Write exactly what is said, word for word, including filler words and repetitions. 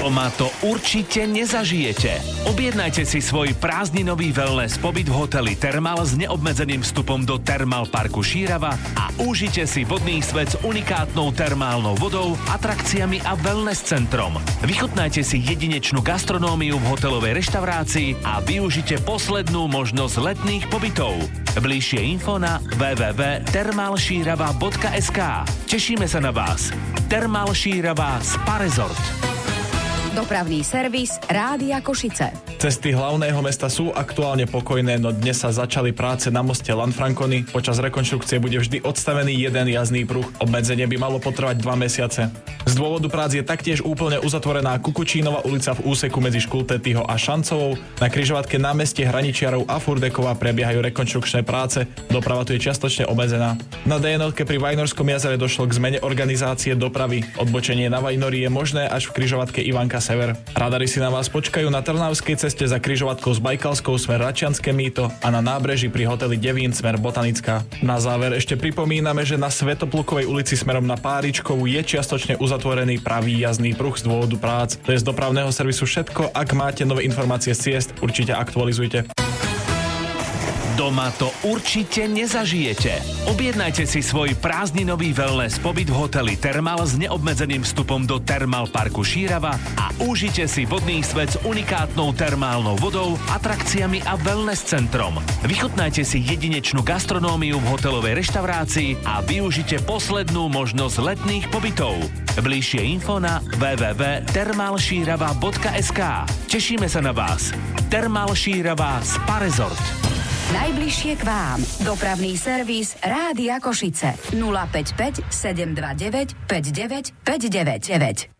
Doma to určite nezažijete. Objednajte si svoj prázdninový wellness pobyt v hoteli Thermal s neobmedzeným vstupom do Thermal parku Šírava a užite si vodný svet s unikátnou termálnou vodou, atrakciami a wellness centrom. Vychutnajte si jedinečnú gastronómiu v hotelovej reštaurácii a využite poslednú možnosť letných pobytov. Bližšie info na w w w bodka thermal šírava bodka es ká. Tešíme sa na vás. Thermal Šírava Spa Resort. Dopravný servis Rádia Košice. Cesty hlavného mesta sú aktuálne pokojné, no dnes sa začali práce na moste Lanfranconi. Počas rekonštrukcie bude vždy odstavený jeden jazdný pruh. Obmedzenie by malo potrvať dva mesiace. Z dôvodu prác je taktiež úplne uzatvorená Kukučínova ulica v úseku medzi Škultetýho a Šancovou. Na križovatke námestie Hraničiarov a Furdekova prebiehajú rekonštrukčné práce. Doprava tu je čiastočne obmedzená. Na dé jednotke pri Vajnorskom jazere došlo k zmene organizácie dopravy. Odbočenie na Vajnori je možné až v križovatke Ivanka Sever. Radary si na vás počkajú na Trnavskej ceste za križovatkou s Bajkalskou smer Račianske mýto a na nábreží pri hoteli Devín smer Botanická. Na záver ešte pripomíname, že na Svätoplukovej ulici smerom na Páričkovú je čiastočne uzatvorený pravý jazdný pruh z dôvodu prác. To je z dopravného servisu všetko. Ak máte nové informácie z ciest, určite aktualizujte. Doma to určite nezažijete. Objednajte si svoj prázdninový wellness pobyt v hoteli Thermal s neobmedzeným vstupom do Thermal parku Šírava a užite si vodný svet s unikátnou termálnou vodou, atrakciami a wellness centrom. Vychutnajte si jedinečnú gastronómiu v hotelovej reštaurácii a využite poslednú možnosť letných pobytov. Bližšie info na w w w bodka thermal šírava bodka es ká. Tešíme sa na vás. Thermal Šírava Spa Resort. Najbližšie k vám. Dopravný servis Rádia Košice. nula päť päť sedem dva deväť päť deväť päť deväť deväť.